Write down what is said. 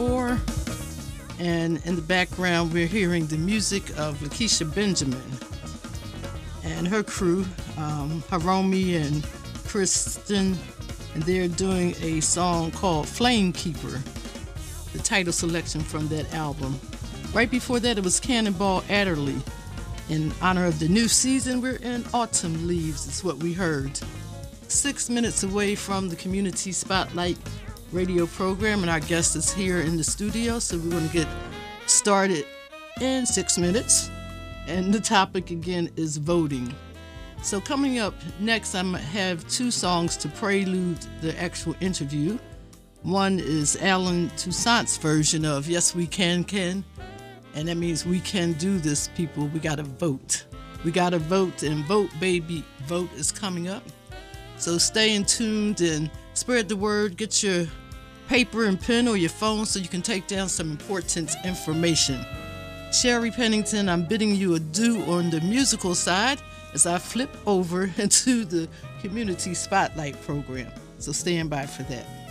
4. And in the background, we're hearing the music of Lakeisha Benjamin and her crew, Hiromi and Kristen, and they're doing a song called Flame Keeper, the title selection from that album. Right before that, it was Cannonball Adderley. In honor of the new season, we're in Autumn Leaves, is what we heard. 6 minutes away from the Community Spotlight radio program, and our guest is here in the studio, so we're going to get started in 6 minutes. And the topic again is voting. So coming up next, I'm going to have 2 songs to prelude the actual interview. One is Alan Toussaint's version of Yes We Can, and that means we can do this, people. We got to vote. We got to vote, and Vote Baby Vote is coming up. So stay in tuned and spread the word. Get your paper and pen or your phone so you can take down some important information. Sherry Pennington, I'm bidding you adieu on the musical side as I flip over into the Community Spotlight program. So stand by for that.